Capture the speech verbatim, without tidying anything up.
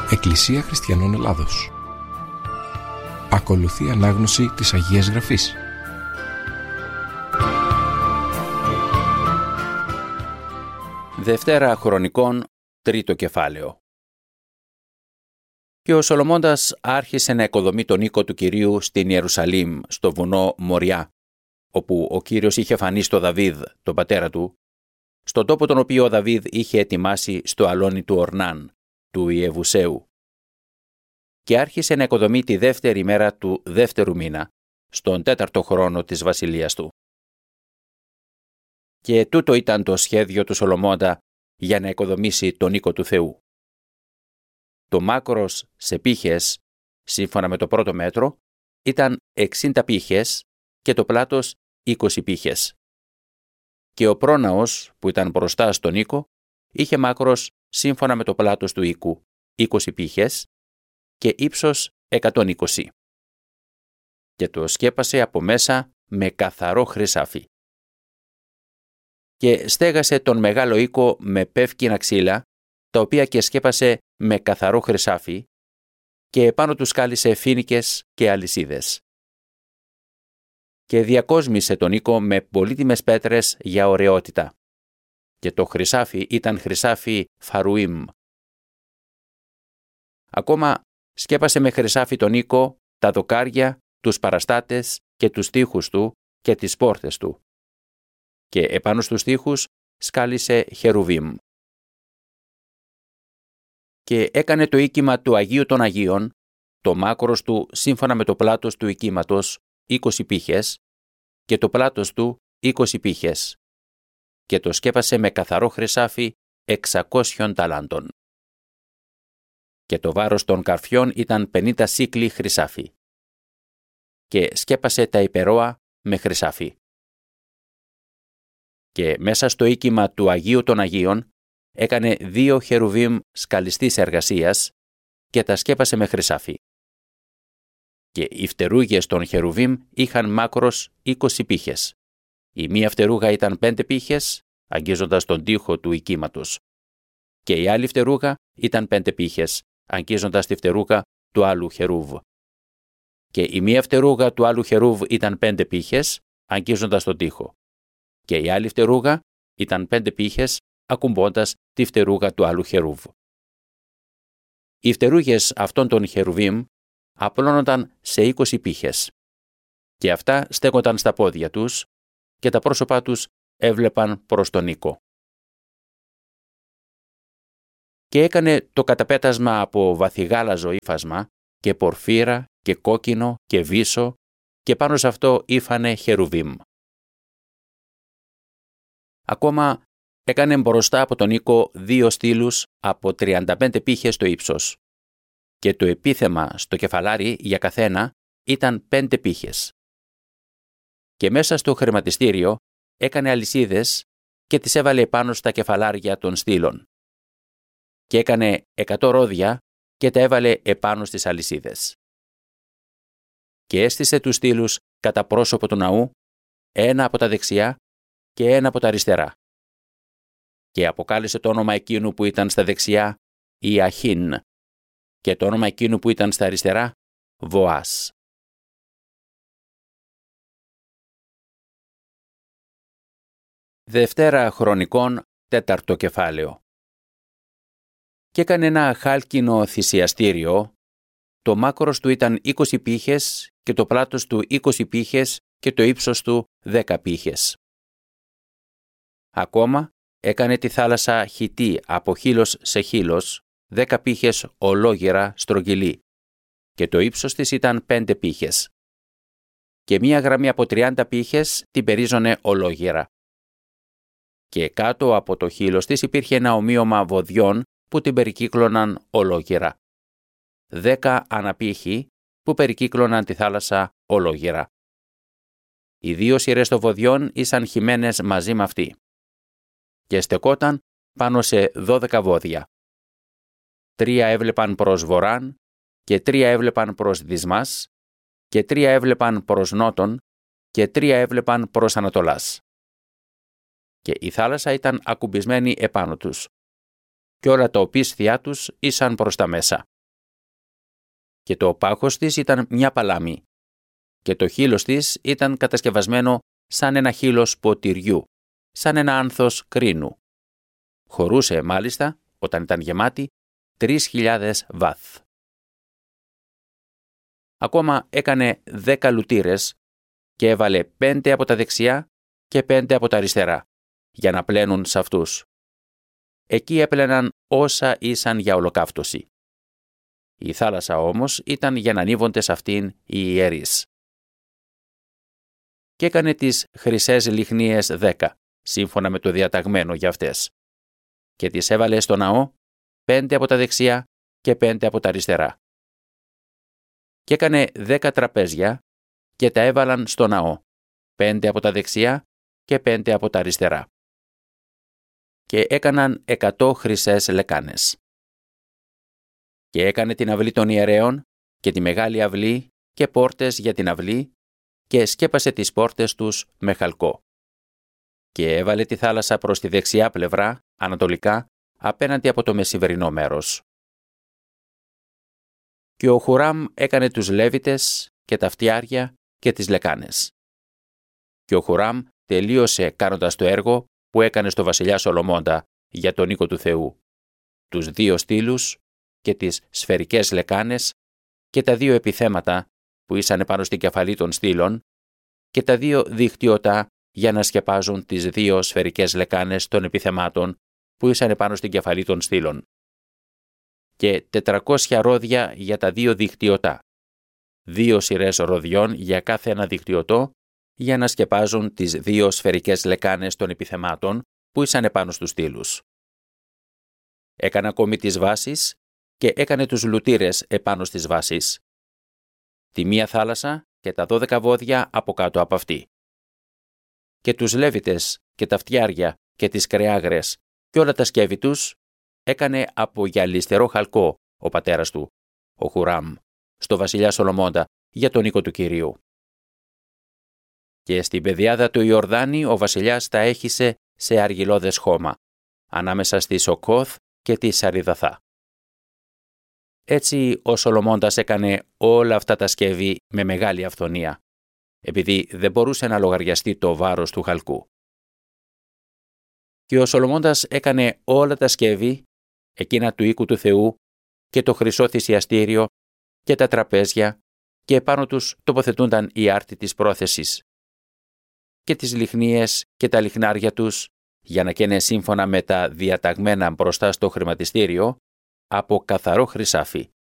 Εκκλησία Χριστιανών Ελλάδος. Ακολουθεί ανάγνωση της Αγίας Γραφής. Δευτέρα Χρονικών, τρίτο κεφάλαιο. Και ο Σολομώντας άρχισε να οικοδομεί τον οίκο του Κυρίου στην Ιερουσαλήμ, στο βουνό Μοριά, όπου ο Κύριος είχε φανεί στο Δαβίδ, τον πατέρα του, στον τόπο τον οποίο ο Δαβίδ είχε ετοιμάσει στο αλόνι του Ορνάν, του Ιεβουσαίου. Και άρχισε να οικοδομεί τη δεύτερη μέρα του δεύτερου μήνα, στον τέταρτο χρόνο της βασιλείας του. Και τούτο ήταν το σχέδιο του Σολομώντα για να οικοδομήσει τον οίκο του Θεού. Το μάκρος σε πύχες, σύμφωνα με το πρώτο μέτρο, ήταν εξήντα πύχες και το πλάτος είκοσι πύχες. Και ο πρόναος, που ήταν μπροστά στον οίκο, είχε μάκρος, σύμφωνα με το πλάτος του οίκου, είκοσι πύχες και ύψος εκατόν είκοσι. Και το σκέπασε από μέσα με καθαρό χρυσάφι. Και στέγασε τον μεγάλο οίκο με πεύκινα ξύλα, τα οποία και σκέπασε με καθαρό χρυσάφι, και επάνω τους κάλυσε φοίνικες και αλυσίδες. Και διακόσμησε τον οίκο με πολύτιμες πέτρες για ωραιότητα. Και το χρυσάφι ήταν χρυσάφι φαρουίμ. Ακόμα σκέπασε με χρυσάφι τον οίκο, τα δοκάρια, τους παραστάτες και τους τοίχους του και τις πόρτες του. Και επάνω στους τοίχους σκάλισε χερουβίμ. Και έκανε το οίκημα του Αγίου των Αγίων, το μάκρος του σύμφωνα με το πλάτος του οικήματος είκοσι πύχες και το πλάτος του είκοσι πύχες, και το σκέπασε με καθαρό χρυσάφι εξακόσιων ταλάντων. Και το βάρος των καρφιών ήταν πενήντα σίκλι χρυσάφι. Και σκέπασε τα υπερόα με χρυσάφι. Και μέσα στο οίκημα του Αγίου των Αγίων έκανε δύο χερουβίμ σκαλιστής εργασίας και τα σκέπασε με χρυσάφι. Και οι φτερούγες των χερουβίμ είχαν μάκρος είκοσι πύχες. Η μία φτερούγα ήταν πέντε πύχες, αγγίζοντας τον τοίχο του οικήματος. Και η άλλη φτερούγα ήταν πέντε πύχες, αγγίζοντας τη φτερούγα του άλλου χερούβ. Και η μία φτερούγα του άλλου χερούβ ήταν πέντε πύχες, αγγίζοντας τον τοίχο. Και η άλλη φτερούγα ήταν πέντε πύχες, ακουμπώντας τη φτερούγα του άλλου χερούβ. Οι φτερούγες αυτών των χερουβίμ απλώνονταν σε είκοσι πύχες. Και αυτά στέκονταν στα πόδια τους και τα πρόσωπά τους έβλεπαν προς τον οίκο. Και έκανε το καταπέτασμα από βαθυγάλαζο ύφασμα και πορφύρα και κόκκινο και βύσσο, και πάνω σε αυτό ύφανε χερουβίμ. Ακόμα έκανε μπροστά από τον οίκο δύο στήλους από τριάντα πέντε πύχες το ύψος, και το επίθεμα στο κεφαλάρι για καθένα ήταν πέντε πύχες. Και μέσα στο χρηματιστήριο έκανε αλυσίδες και τις έβαλε επάνω στα κεφαλάρια των στήλων. Και έκανε εκατό ρόδια και τα έβαλε επάνω στις αλυσίδες. Και έστησε τους στήλους κατά πρόσωπο του ναού, ένα από τα δεξιά και ένα από τα αριστερά. Και αποκάλεσε το όνομα εκείνου που ήταν στα δεξιά Ιαχίν και το όνομα εκείνου που ήταν στα αριστερά Βοάς. Δευτέρα Χρονικών, τέταρτο κεφάλαιο. Και έκανε ένα χάλκινο θυσιαστήριο, το μάκρος του ήταν είκοσι πύχες και το πλάτος του είκοσι πύχες και το ύψος του δέκα πύχες. Ακόμα έκανε τη θάλασσα χυτή από χείλος σε χείλος, δέκα πύχες ολόγερα στρογγυλή, και το ύψος της ήταν πέντε πύχες. Και μία γραμμή από τριάντα πύχες την περίζωνε ολόγερα. Και κάτω από το χείλος της υπήρχε ένα ομοίωμα βοδιών που την περικύκλωναν ολόγερα. Δέκα αναπύχοι που περικύκλωναν τη θάλασσα ολόγερα. Οι δύο σειρές των βοδιών ήσαν χυμένες μαζί με αυτή. Και στεκόταν πάνω σε δώδεκα βόδια. Τρία έβλεπαν προς βορράν και τρία έβλεπαν προς δυσμάς και τρία έβλεπαν προς νότον και τρία έβλεπαν προς ανατολάς. Και η θάλασσα ήταν ακουμπισμένη επάνω τους και όλα τα οπίσθια τους ήσαν προς τα μέσα. και το πάχος της ήταν μια παλάμη και το χείλος της ήταν κατασκευασμένο σαν ένα χείλος ποτηριού, σαν ένα άνθος κρίνου. Χωρούσε μάλιστα, όταν ήταν γεμάτη, τρεις χιλιάδες βάθ. Ακόμα έκανε δέκα λουτήρες και έβαλε πέντε από τα δεξιά και πέντε από τα αριστερά, για να πλένουν σε αυτούς. Εκεί έπλαιναν όσα ήσαν για ολοκαύτωση. Η θάλασσα όμως ήταν για να ανίβονται σε αυτήν οι ιερείς. Και έκανε τις χρυσές λιχνίες δέκα, σύμφωνα με το διαταγμένο για αυτές. Και τις έβαλε στο ναό, πέντε από τα δεξιά και πέντε από τα αριστερά. Και έκανε δέκα τραπέζια και τα έβαλαν στο ναό, πέντε από τα δεξιά και πέντε από τα αριστερά. Και έκαναν εκατό χρυσές λεκάνες. Και έκανε την αυλή των ιερέων και τη μεγάλη αυλή και πόρτες για την αυλή και σκέπασε τις πόρτες τους με χαλκό. Και έβαλε τη θάλασσα προς τη δεξιά πλευρά, ανατολικά, απέναντι από το μεσημβρινό μέρος. Και ο Χουράμ έκανε τους Λέβητες και τα φτιάρια και τις λεκάνες. Και ο Χουράμ τελείωσε κάνοντας το έργο που έκανε στο βασιλιά Σολομώντα για τον οίκο του Θεού, τους δύο στήλους και τις σφαιρικές λεκάνες και τα δύο επιθέματα που ήσαν πάνω στην κεφαλή των στήλων και τα δύο δικτυωτά για να σκεπάζουν τις δύο σφαιρικές λεκάνες των επιθεμάτων που ήσαν πάνω στην κεφαλή των στήλων. Και τετρακόσια ρόδια για τα δύο δικτυωτά, δύο σειρές ροδιών για κάθε ένα δικτυωτό για να σκεπάζουν τις δύο σφαιρικές λεκάνες των επιθεμάτων που ήσαν πάνω στους στήλους. Έκανε ακόμη τις βάσεις και έκανε τους λουτήρες επάνω στις βάσεις. Τη μία θάλασσα και τα δώδεκα βόδια από κάτω από αυτή. Και τους Λέβητες και τα φτιάρια και τις κρεάγρες και όλα τα σκεύη τους έκανε από γυαλιστερό χαλκό ο πατέρας του, ο Χουράμ, στο βασιλιά Σολομώντα για τον οίκο του Κυρίου. Και στην πεδιάδα του Ιορδάνη ο βασιλιάς τα έχισε σε αργυλώδες χώμα, ανάμεσα στη Σοκόθ και τη Σαριδαθά. Έτσι ο Σολομώντας έκανε όλα αυτά τα σκεύη με μεγάλη αυθονία, επειδή δεν μπορούσε να λογαριαστεί το βάρος του χαλκού. Και ο Σολομώντας έκανε όλα τα σκεύη, εκείνα του οίκου του Θεού και το χρυσό θυσιαστήριο και τα τραπέζια και επάνω τους τοποθετούνταν οι άρτοι της πρόθεσης και τις λιχνίες και τα λιχνάρια τους για να καίνε σύμφωνα με τα διαταγμένα μπροστά στο χρηματιστήριο από καθαρό χρυσάφι.